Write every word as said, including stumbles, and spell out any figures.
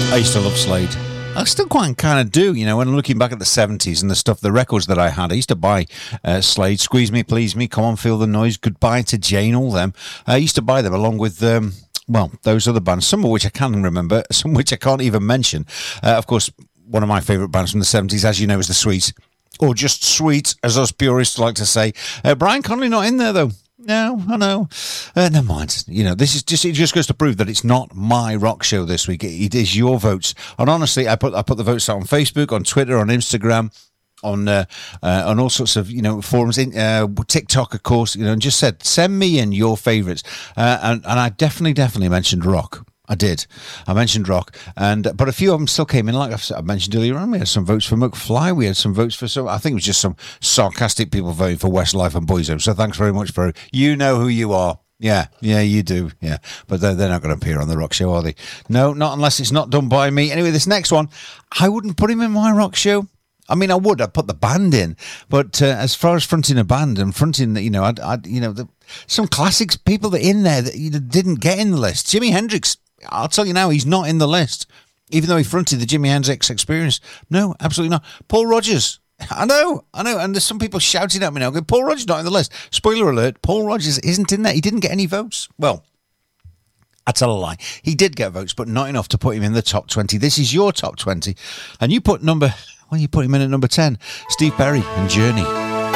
I used to love Slade. I still quite kind of do, you know, when I'm looking back at the seventies and the stuff, the records that I had. I used to buy uh, Slade, Squeeze Me, Please Me, Come On, Feel the Noise, Goodbye to Jane, all them. I used to buy them along with, um, well, those other bands, some of which I can remember, some of which I can't even mention. Uh, of course, one of my favourite bands from the seventies, as you know, is The Sweets, or just Sweet, as us purists like to say. Uh, Brian Connolly not in there, though. No, I know. Uh, never mind. You know, this is just it just goes to prove that it's not my rock show this week. It, it is your votes. And honestly, I put I put the votes out on Facebook, on Twitter, on Instagram, on uh, uh, on all sorts of, you know, forums, in uh, TikTok, of course. You know, and just said send me in your favourites. Uh, and and I definitely definitely mentioned rock. I did. I mentioned rock, and but a few of them still came in. Like I mentioned earlier on, we had some votes for McFly. We had some votes for some. I think it was just some sarcastic people voting for Westlife and Boyzone. So thanks very much for you know who you are. Yeah, yeah, you do. Yeah, but they're, they're not going to appear on the rock show, are they? No, not unless it's not done by me. Anyway, this next one, I wouldn't put him in my rock show. I mean, I would. I'd put the band in, but uh, as far as fronting a band and fronting, you know, I'd, I'd you know, the, some classics, people that are in there that you know, didn't get in the list. Jimi Hendrix. I'll tell you now, he's not in the list, even though he fronted the Jimi Hendrix Experience. No, absolutely not. Paul Rodgers. I know, I know, and there's some people shouting at me now, going, Paul Rodgers not in the list. Spoiler alert, Paul Rodgers isn't in there. He didn't get any votes. Well, I tell a lie. He did get votes, but not enough to put him in the top twenty. This is your top twenty, and you put number, well, you put him in at number ten, Steve Perry and Journey.